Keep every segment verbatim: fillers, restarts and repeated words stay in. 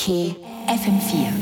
Okay, F M vier.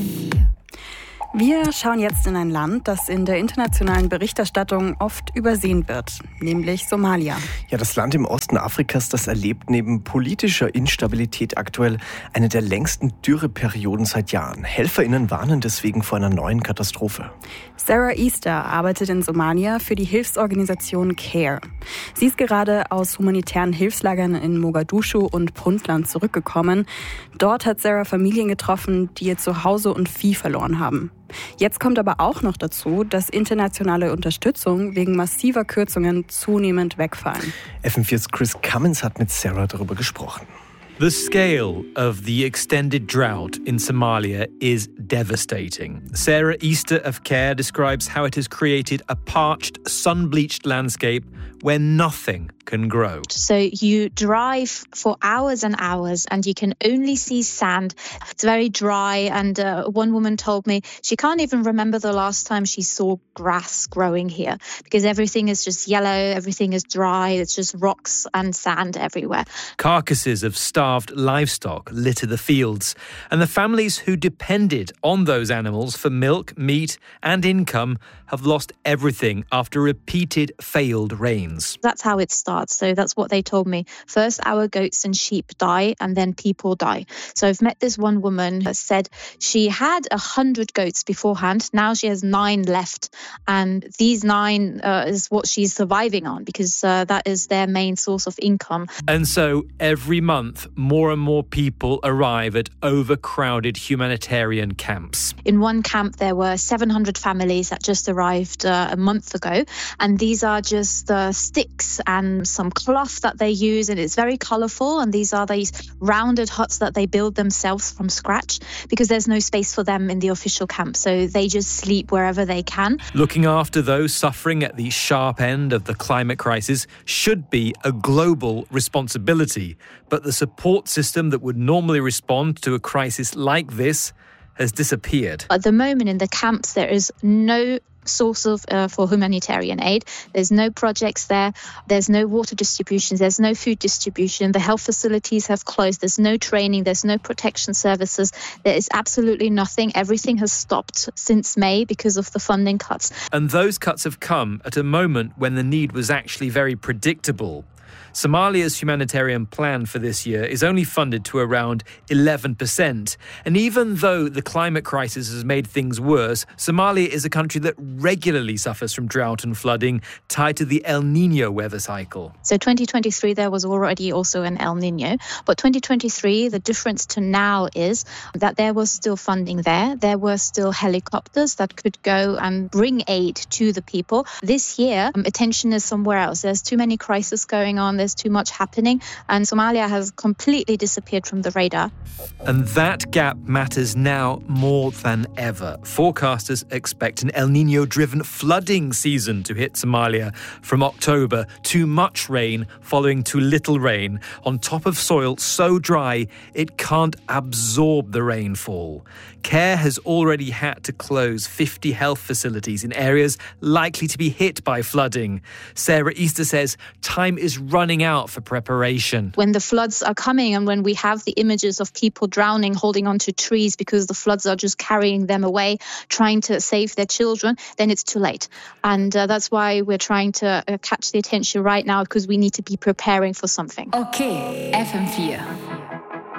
Wir schauen jetzt in ein Land, das in der internationalen Berichterstattung oft übersehen wird, nämlich Somalia. Ja, das Land im Osten Afrikas, das erlebt neben politischer Instabilität aktuell eine der längsten Dürreperioden seit Jahren. HelferInnen warnen deswegen vor einer neuen Katastrophe. Sarah Easter arbeitet in Somalia für die Hilfsorganisation CARE. Sie ist gerade aus humanitären Hilfslagern in Mogadischu und Puntland zurückgekommen. Dort hat Sarah Familien getroffen, die ihr Zuhause und Vieh verloren haben. Jetzt kommt aber auch noch dazu, dass internationale Unterstützung wegen massiver Kürzungen zunehmend wegfallen. F M viers Chris Cummins hat mit Sarah darüber gesprochen. The scale of the extended drought in Somalia is devastating. Sarah Easter of CARE describes how it has created a parched, sun-bleached landscape where nothing can grow. So you drive for hours and hours and you can only see sand. It's very dry, and uh, one woman told me she can't even remember the last time she saw grass growing here because everything is just yellow, everything is dry, it's just rocks and sand everywhere. Carcasses of starved livestock litter the fields, and the families who depended on those animals for milk, meat and income have lost everything after repeated failed rains. That's how it starts. So that's what they told me. First, our goats and sheep die, and then people die. So I've met this one woman who said she had a hundred goats beforehand. Now she has nine left, and these nine uh, is what she's surviving on because uh, that is their main source of income. And so every month, more and more people arrive at overcrowded humanitarian camps. In one camp, there were seven hundred families that just arrived uh, a month ago, and these are just uh, sticks and some cloth that they use, and it's very colourful, and these are these rounded huts that they build themselves from scratch because there's no space for them in the official camp, so they just sleep wherever they can. Looking after those suffering at the sharp end of the climate crisis should be a global responsibility, but the support system that would normally respond to a crisis like this has disappeared. At the moment in the camps, there is no source of uh, for humanitarian aid. There's no projects there. There's no water distribution. There's no food distribution. The health facilities have closed. There's no training. There's no protection services. There is absolutely nothing. Everything has stopped since May because of the funding cuts. And those cuts have come at a moment when the need was actually very predictable. Somalia's humanitarian plan for this year is only funded to around eleven percent. And even though the climate crisis has made things worse, Somalia is a country that regularly suffers from drought and flooding tied to the El Niño weather cycle. So twenty twenty-three, there was already also an El Niño. But twenty twenty-three, the difference to now is that there was still funding there. There were still helicopters that could go and bring aid to the people. This year, um, attention is somewhere else. There's too many crises going on. There's too much happening, and Somalia has completely disappeared from the radar. And that gap matters now more than ever. Forecasters expect an El Niño-driven flooding season to hit Somalia from October. Too much rain following too little rain on top of soil so dry it can't absorb the rainfall. CARE has already had to close fifty health facilities in areas likely to be hit by flooding. Sarah Easter says time is running out for preparation. When the floods are coming and when we have the images of people drowning, holding onto trees because the floods are just carrying them away, trying to save their children, then it's too late. And uh, that's why we're trying to uh, catch the attention right now, because we need to be preparing for something. Okay, F M vier.